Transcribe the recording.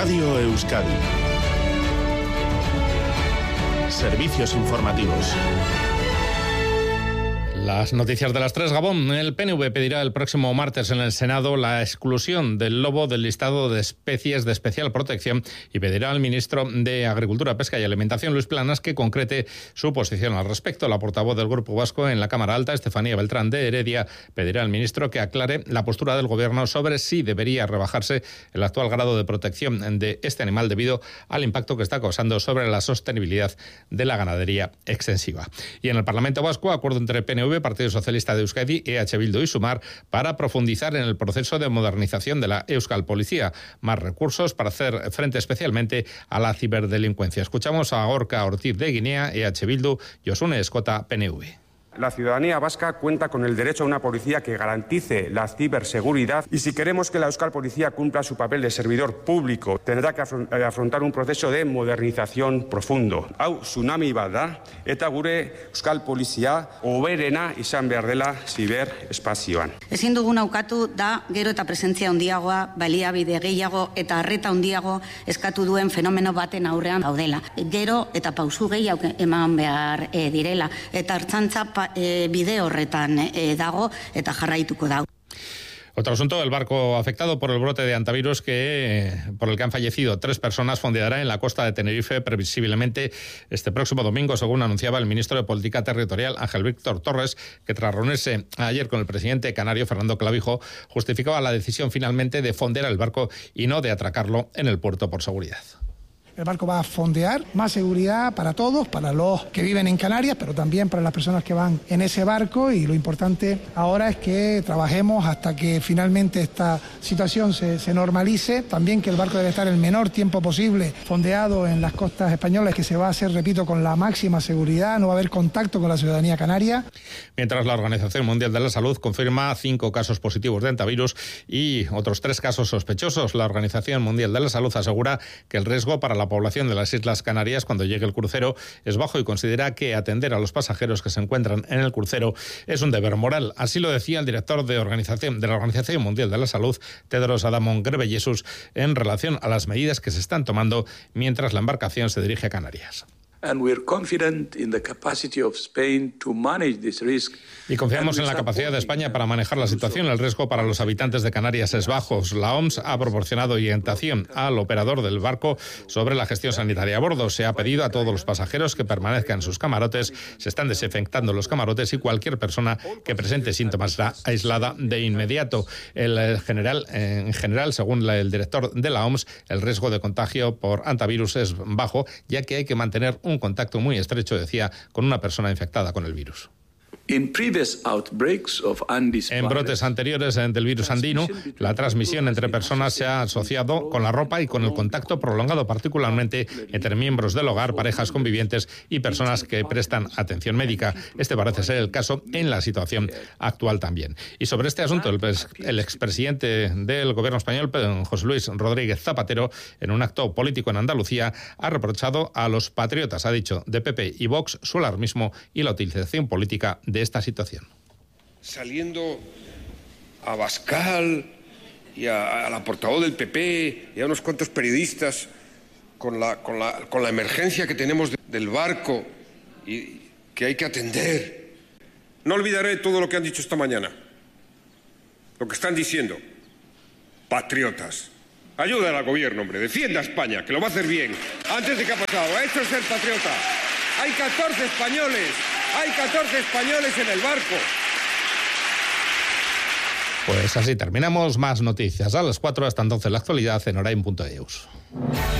Radio Euskadi. Servicios informativos. Las noticias de las 3, Gabón. El PNV pedirá el próximo martes en el Senado la exclusión del lobo del listado de especies de especial protección y pedirá al ministro de Agricultura, Pesca y Alimentación, Luis Planas, que concrete su posición al respecto. La portavoz del Grupo Vasco en la Cámara Alta, Estefanía Beltrán de Heredia, pedirá al ministro que aclare la postura del Gobierno sobre si debería rebajarse el actual grado de protección de este animal debido al impacto que está causando sobre la sostenibilidad de la ganadería extensiva. Y en el Parlamento Vasco, acuerdo entre PNV, Partido Socialista de Euskadi, EH Bildu y Sumar para profundizar en el proceso de modernización de la Euskal Policía. Más recursos para hacer frente especialmente a la ciberdelincuencia. Escuchamos a Gorka Ortiz de Guinea, EH Bildu, Josune Escota, PNV. La ciudadanía vasca cuenta con el derecho a una policía que garantice la ciberseguridad y si queremos que la Euskal Policía cumpla su papel de servidor público, tendrá que afrontar un proceso de modernización profundo. Hau tsunami bat da eta gure Euskal Polizia hoberena izan behar dela ziberespazioan. Ezin duguna ukatu da gero eta presentzia handiagoa, baliabide gehiago eta arreta handiago eskatu duen fenomeno baten aurrean gaudela. Gero eta pausu gehiago eman behar direla eta Ertzaintza bide horretan dago eta jarraituko dago. Otro asunto, el barco afectado por el brote de antivirus por el que han fallecido 3 personas fondeará en la costa de Tenerife previsiblemente este próximo domingo, según anunciaba el ministro de Política Territorial, Ángel Víctor Torres, que tras reunirse ayer con el presidente canario, Fernando Clavijo, justificaba la decisión finalmente de fondear el barco y no de atracarlo en el puerto por seguridad. El barco va a fondear, más seguridad para todos, para los que viven en Canarias, pero también para las personas que van en ese barco, y lo importante ahora es que trabajemos hasta que finalmente esta situación se normalice. También que el barco debe estar el menor tiempo posible fondeado en las costas españolas, que se va a hacer, repito, con la máxima seguridad, no va a haber contacto con la ciudadanía canaria. Mientras la Organización Mundial de la Salud confirma 5 casos positivos de antivirus y otros 3 casos sospechosos, la Organización Mundial de la Salud asegura que el riesgo para la población de las Islas Canarias cuando llegue el crucero es bajo y considera que atender a los pasajeros que se encuentran en el crucero es un deber moral. Así lo decía el director de la Organización Mundial de la Salud, Tedros Adhanom Ghebreyesus, en relación a las medidas que se están tomando mientras la embarcación se dirige a Canarias. Y confiamos en la capacidad de España para manejar la situación. El riesgo para los habitantes de Canarias es bajo. La OMS ha proporcionado orientación al operador del barco sobre la gestión sanitaria a bordo. Se ha pedido a todos los pasajeros que permanezcan en sus camarotes. Se están desinfectando los camarotes y cualquier persona que presente síntomas será aislada de inmediato. En general, según el director de la OMS, el riesgo de contagio por antivirus es bajo, ya que hay que mantener un contacto muy estrecho, decía, con una persona infectada con el virus. En brotes anteriores del virus andino, la transmisión entre personas se ha asociado con la ropa y con el contacto prolongado, particularmente entre miembros del hogar, parejas convivientes y personas que prestan atención médica. Este parece ser el caso en la situación actual también. Y sobre este asunto, el expresidente del gobierno español, José Luis Rodríguez Zapatero, en un acto político en Andalucía, ha reprochado a los patriotas, ha dicho, de PP y Vox su alarmismo y la utilización política de esta situación. Saliendo a Bascal y a la portavoz del PP y a unos cuantos periodistas con la emergencia que tenemos del barco y que hay que atender. No olvidaré todo lo que han dicho esta mañana, lo que están diciendo. Patriotas. Ayuda al gobierno, hombre, defienda a España, que lo va a hacer bien. Antes de que ha pasado, esto es ser patriota. Hay 14 españoles en el barco. Pues así terminamos. Más noticias a las 4. Hasta entonces la actualidad en Orain.eus.